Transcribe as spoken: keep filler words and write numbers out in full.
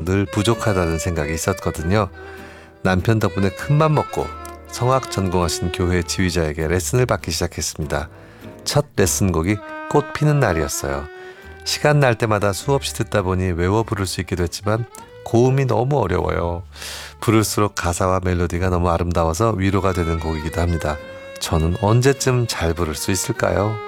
늘 부족하다는 생각이 있었거든요. 남편 덕분에 큰맘 먹고 성악 전공하신 교회 지휘자에게 레슨을 받기 시작했습니다. 첫 레슨곡이 꽃 피는 날이었어요. 시간 날 때마다 수없이 듣다 보니 외워 부를 수 있게 됐지만 고음이 너무 어려워요. 부를수록 가사와 멜로디가 너무 아름다워서 위로가 되는 곡이기도 합니다. 저는 언제쯤 잘 부를 수 있을까요?